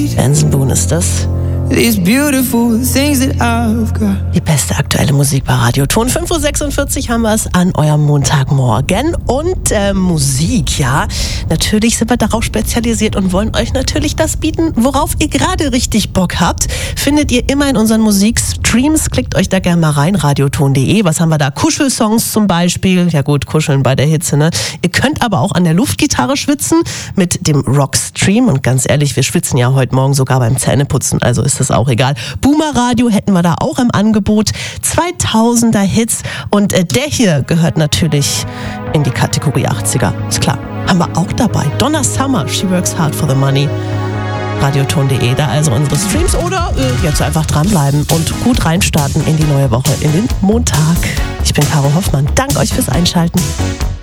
Benson Boone ist das. These beautiful things that I've got. Die beste aktuelle Musik bei Radio Ton. 5.46 Uhr haben wir es an eurem Montagmorgen. Und Musik, ja. Natürlich sind wir darauf spezialisiert und wollen euch natürlich das bieten, worauf ihr gerade richtig Bock habt. Findet ihr immer in unseren Musikstreams. Klickt euch da gerne mal rein, radioton.de. Was haben wir da? Kuschelsongs zum Beispiel. Ja gut, kuscheln bei der Hitze, ne? Ihr könnt aber auch an der Luftgitarre schwitzen mit dem Rockstream. Und ganz ehrlich, wir schwitzen ja heute Morgen sogar beim Zähneputzen. Also ist das auch egal. Boomer Radio hätten wir da auch im Angebot. 2000er Hits. Und der hier gehört natürlich in die Kategorie 80er. Ist klar. Haben wir auch dabei. Donna Summer, She Works Hard for the Money. Radioton.de, da also unsere Streams. Oder jetzt einfach dranbleiben und gut reinstarten in die neue Woche, in den Montag. Ich bin Caro Hoffmann. Danke euch fürs Einschalten.